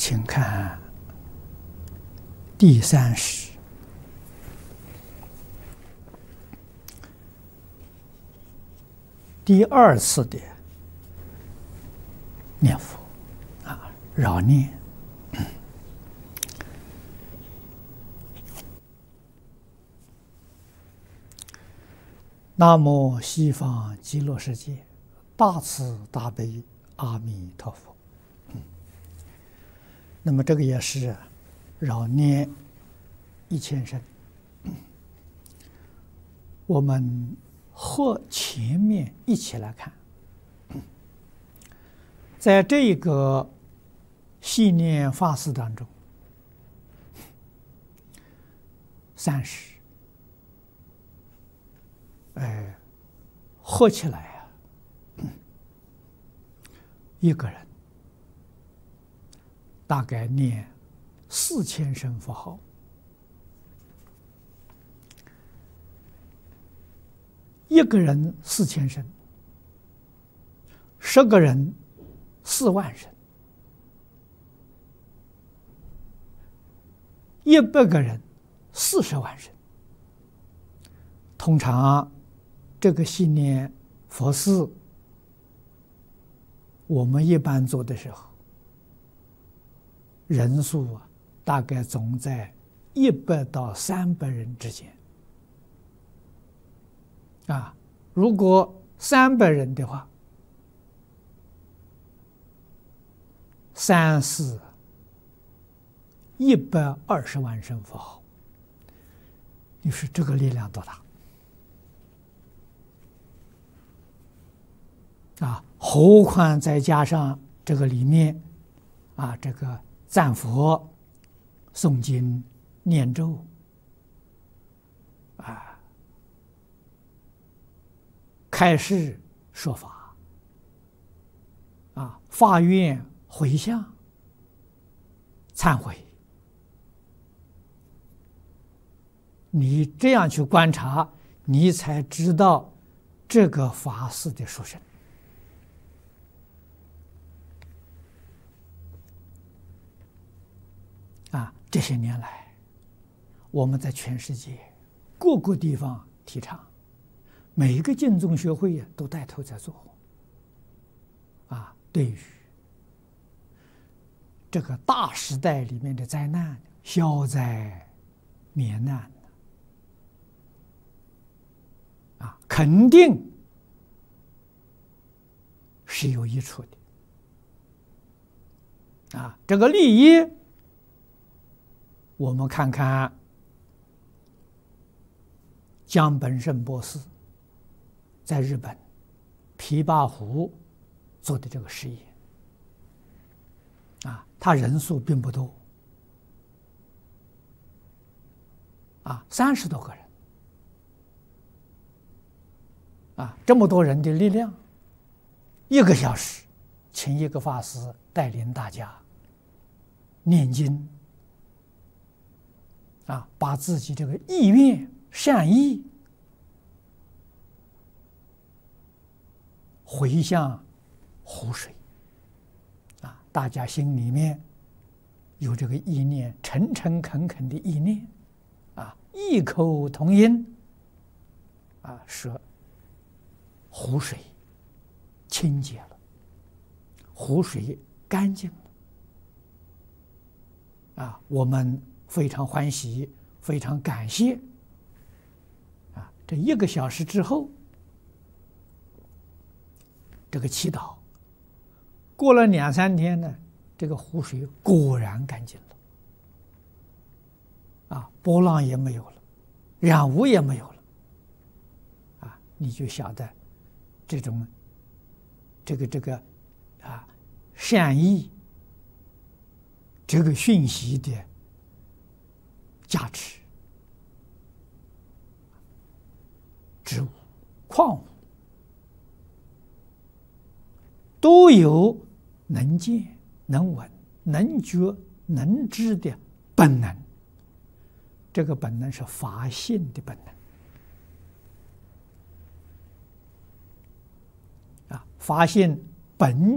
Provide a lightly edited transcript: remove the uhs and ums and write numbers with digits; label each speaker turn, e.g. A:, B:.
A: 请看第30。第2次的念佛绕念。南无西方极乐世界大慈大悲阿弥陀佛。那么这个也是绕念1000声。我们和前面一起来看，在这个系念法事当中，30，合起来一个人大概念4000声佛号。一个人4000声，10个人4万声，100个人40万声。通常这个系念佛事，我们一般做的时候，人数大概总在100到300人之间。如果300人的话，3、4、120万声佛号，你说这个力量多大？何况再加上这个里面这个赞佛、诵经、念咒开示说法发愿回向、忏悔，你这样去观察，你才知道这个法事的殊胜。这些年来，我们在全世界各个地方提倡，每一个净宗学会都带头在做。对于这个大时代里面的灾难，消灾免难肯定是有益处的。这个利益，我们看看江本胜博士在日本琵琶湖做的这个实验他人数并不多30多个人这么多人的力量，1个小时请一个法师带领大家念经把自己这个意愿善意回向湖水大家心里面有这个意念，诚诚恳恳的意念异口同音说湖水清洁了，湖水干净了我们非常欢喜，非常感谢这1个小时之后，这个祈祷过了2、3天呢，这个湖水果然干净了波浪也没有了，染污也没有了你就晓得这种这个善意这个讯息的价值。植物、矿物都有能见、能闻、能觉、能知的本能，这个本能是法性的本能法性本